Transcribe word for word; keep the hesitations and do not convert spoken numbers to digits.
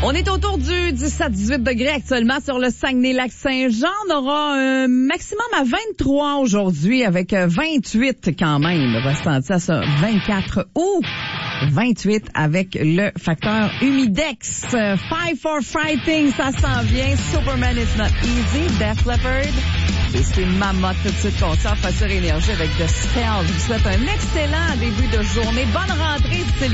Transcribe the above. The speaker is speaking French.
On est autour du dix-sept à dix-huit degrés actuellement sur le Saguenay-Lac-Saint-Jean. On aura un maximum à vingt-trois aujourd'hui avec vingt-huit quand même. On va se sentir à ça vingt-quatre ou vingt-huit avec le facteur humidex. Five for Fighting, ça s'en vient. Superman is not easy. Def Leppard. Et c'est Mamotte tout de suite qu'on sort sur Énergie avec The Spell. Je vous souhaite un excellent début de journée. Bonne rentrée.